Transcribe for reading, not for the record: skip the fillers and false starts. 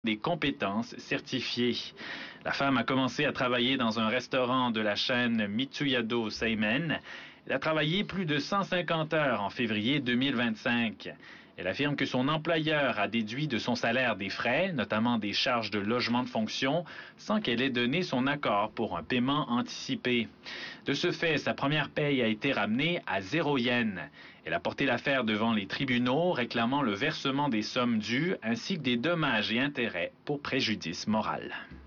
des compétences certifiées. La femme a commencé à travailler dans un restaurant de la chaîne Mitsuyado Seimen. Elle a travaillé plus de 150 heures en février 2025. Elle affirme que son employeur a déduit de son salaire des frais, notamment des charges de logement de fonction, sans qu'elle ait donné son accord pour un paiement anticipé. De ce fait, sa première paye a été ramenée à 0 yen. Elle a porté l'affaire devant les tribunaux, réclamant le versement des sommes dues ainsi que des dommages et intérêts pour préjudice moral.